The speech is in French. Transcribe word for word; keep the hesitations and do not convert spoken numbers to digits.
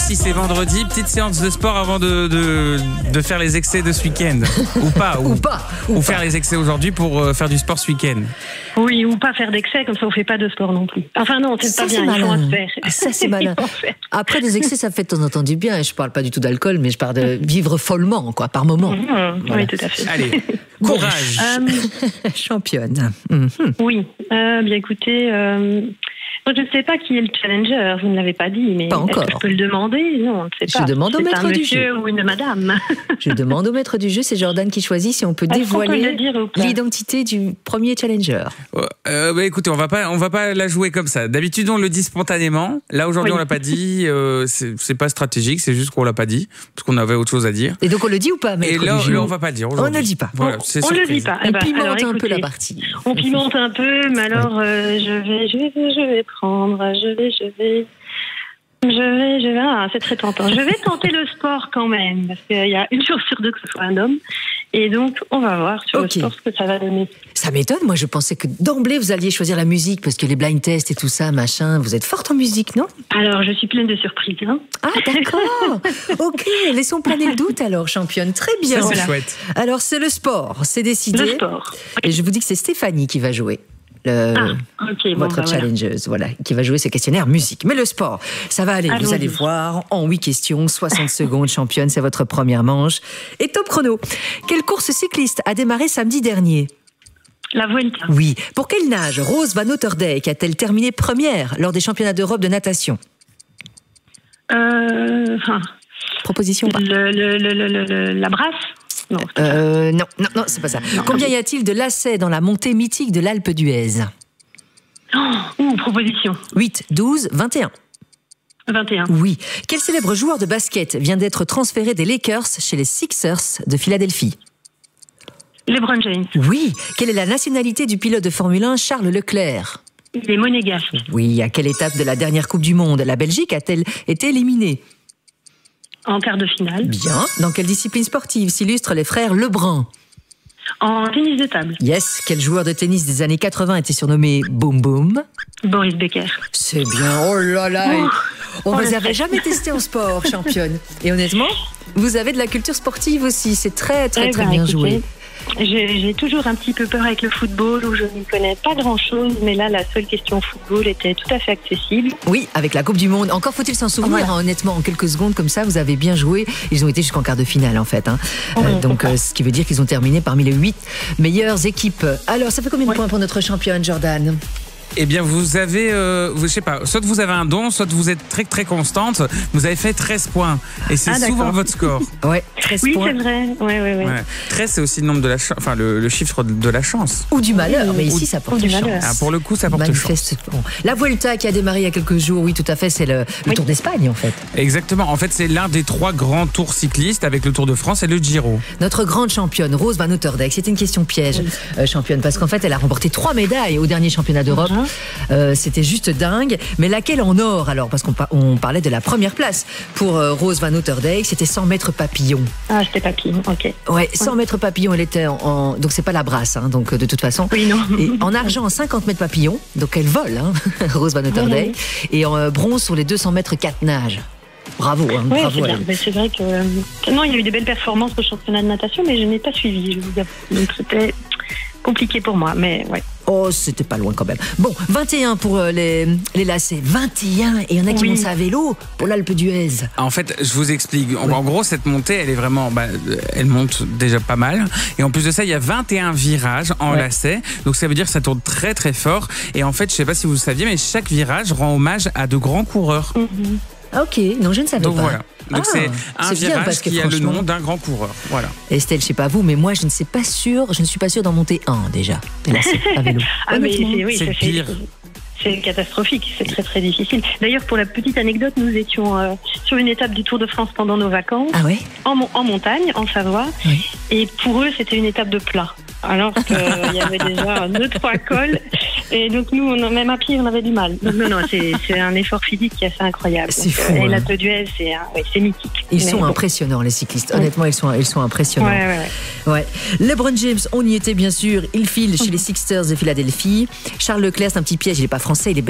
si c'est vendredi, petite séance de sport avant de, de, de faire les excès de ce week-end. Ou pas. Ou, ou pas. Ou, ou faire pas. les excès aujourd'hui pour euh, faire du sport ce week-end. Oui, ou pas faire d'excès, comme ça on fait pas de sport non plus. Enfin non, c'est Ça, pas c'est bien, il faut malin. en faire. Ça, c'est malin. Après, des excès, ça fait de temps en temps du bien. Je parle pas du tout d'alcool, mais je parle de vivre follement, quoi, par moment. Mmh, Voilà. Oui, tout à fait. Allez, courage. Euh, Championne. Mmh. oui, euh, bien écoutez, euh, moi, je ne sais pas qui est le challenger, vous ne l'avez pas dit, mais Pas encore. est-ce que je peux le demander? Non, on ne sait Je pas. demande au C'est maître un du monsieur jeu. ou une madame. Je demande au maître du jeu, c'est Jordan qui choisit si on peut Est-ce qu'on peut dévoiler le dire ou pas? l'identité du premier challenger. Euh, bah, écoutez, on va pas, on va pas la jouer comme ça. D'habitude, on le dit spontanément. Là, aujourd'hui, Oui. on l'a pas dit. Euh, c'est, c'est pas stratégique, c'est juste qu'on l'a pas dit parce qu'on avait autre chose à dire. Et donc on le dit ou pas, maître Et là, du jeu? là, on va pas le dire. On aujourd'hui. ne le dit pas. Voilà, On- c'est on le surprise. dit pas. On Eh ben, pimente alors, un peu écoutez, la partie. On pimente un peu, mais alors euh, je vais, je vais, je vais prendre, je vais, je vais, je vais, je vais. Ah, c'est très tentant. Je vais tenter le sport quand même, parce qu'il y a une chance sur deux que ce soit un homme. Et donc, on va voir sur Ok. le sport ce que ça va donner. Ça m'étonne, moi je pensais que d'emblée vous alliez choisir la musique parce que les blind tests et tout ça, machin, vous êtes forte en musique, non? Alors, je suis pleine de surprises. Hein. Ah d'accord. Ok, laissons planer le doute alors, championne. Très bien. Ça, c'est Voilà. chouette. Alors c'est le sport, c'est décidé. Le sport. Et je vous dis que c'est Stéphanie qui va jouer. Le, Ah, ok, bon, votre bah, voilà. challengeuse, voilà, qui va jouer ce questionnaire musique. Mais le sport, ça va aller, vous Allons-y. allez voir, en huit questions, soixante secondes, championne, c'est votre première manche. Et top chrono. Quelle course cycliste a démarré samedi dernier? La Vuelta. Oui. Pour quelle nage Rose Van Otterdijk a-t-elle terminé première lors des championnats d'Europe de natation? Euh, enfin, Proposition pas. le, le, le, le, le- la brasse. Non. Euh, non, non, non, c'est pas ça. Combien y a-t-il de lacets dans la montée mythique de l'Alpe d'Huez? Oh, ouh, proposition. huit, douze, vingt et un. vingt et un. Oui. Quel célèbre joueur de basket vient d'être transféré des Lakers chez les Sixers de Philadelphie? LeBron James. Oui. Quelle est la nationalité du pilote de Formule un Charles Leclerc? Il est monégasque. Oui. À quelle étape de la dernière Coupe du Monde la Belgique a-t-elle été éliminée? En quart de finale. Bien. Dans quelle discipline sportive s'illustrent les frères Lebrun? En tennis de table. Yes. Quel joueur de tennis des années quatre-vingts était surnommé Boom Boom? Boris Becker. C'est bien. Oh là là. Oh. On Oh, vous le avait stress. jamais testé en sport, championne. Et honnêtement, vous avez de la culture sportive aussi. C'est très très Eh très ben, bien écoutez, joué. J'ai j'ai toujours un petit peu peur avec le football où je n'y connais pas grand-chose, mais là, la seule question football était tout à fait accessible. Oui, avec la Coupe du Monde. Encore faut-il s'en souvenir, Voilà. hein, honnêtement, en quelques secondes comme ça, vous avez bien joué. Ils ont été jusqu'en quart de finale, en fait. Hein. Oui, Euh, donc, c'est ça. euh, ce qui veut dire qu'ils ont terminé parmi les huit meilleures équipes. Alors, ça fait combien de Oui. points pour notre championne, Jordan? Eh bien, vous avez, euh, vous, je sais pas, soit vous avez un don, soit vous êtes très très constante. Vous avez fait treize points. Et c'est Ah, d'accord. souvent votre score. Ouais, treize Oui, points. c'est vrai. Ouais, ouais, ouais. Ouais. treize, c'est aussi le nombre de la chance, enfin le, le chiffre de la chance. Ou du malheur, mais Ou- ici, ça porte ou du chance. malheur. Ah, pour le coup, ça porte chance. Manifestement. La Vuelta qui a démarré il y a quelques jours, oui, tout à fait, c'est le, le Oui. Tour d'Espagne, en fait. Exactement. En fait, c'est l'un des trois grands tours cyclistes avec le Tour de France et le Giro. Notre grande championne, Rose Van Otterdijk, c'était une question piège, euh, championne, parce qu'en fait, elle a remporté trois médailles au dernier championnat d'Europe. Mhm. Euh, c'était juste dingue. Mais laquelle en or, alors? Parce qu'on pa- on parlait de la première place pour euh, Rose Van Otterdijk, c'était cent mètres papillon. Ah, c'était papillon, ok. Ouais, cent mètres papillon, elle était en. en- donc, c'est pas la brasse, hein, donc euh, de toute façon. Oui, non. Et en argent, cinquante mètres papillon, donc elle vole, hein, Rose Van Otterdijk. Et en euh, bronze sur les deux cents mètres quatre nages. Bravo, hein, Oui, bravo. c'est à bien. elle. Mais c'est vrai que. euh, Non, il y a eu des belles performances au championnat de natation, mais je n'ai pas suivi, je vous avoue. Donc c'était compliqué pour moi, mais ouais. Oh, c'était pas loin quand même. Bon, vingt et un pour euh, les, les lacets. vingt et un, et il y en a qui Oui. montent ça à vélo pour l'Alpe d'Huez. En fait, je vous explique. En, en gros, cette montée, elle est vraiment, bah, elle monte déjà pas mal. Et en plus de ça, il y a vingt et un virages en Ouais. lacet. Donc ça veut dire que ça tourne très très fort. Et en fait, je sais pas si vous le saviez, mais chaque virage rend hommage à de grands coureurs. Ah, ok, non, je ne savais Donc pas. voilà. Donc Ah, c'est un c'est bien, virage parce que qui a le franchement- nom d'un grand coureur. Voilà. Estelle, je sais pas vous, mais moi, je ne sais pas sûr, je ne suis pas sûre d'en monter un déjà. Des lacets à vélo. Ah, mais Honnêtement. c'est oui, c'est ça, pire. C'est catastrophique, c'est très très difficile. D'ailleurs, pour la petite anecdote, nous étions euh, sur une étape du Tour de France pendant nos vacances, Ah ouais? en, mon- en montagne, en Savoie, Oui. et pour eux, c'était une étape de plat. Alors qu'il y avait déjà deux, trois cols, et donc nous, on a, même à pied, on avait du mal. Donc non, non, c'est c'est un effort physique qui est assez incroyable. C'est Donc, fou, euh, Et hein. l'Alpe d'Huez, c'est un- ouais, c'est mythique. Ils Mais sont bon. impressionnants, les cyclistes. Honnêtement, ils sont, ils sont impressionnants. Ouais, ouais, ouais. Ouais. LeBron James, on y était bien sûr. Il file chez les Sixers de Philadelphie. Charles Leclerc, c'est un petit piège. Il n'est pas français, il est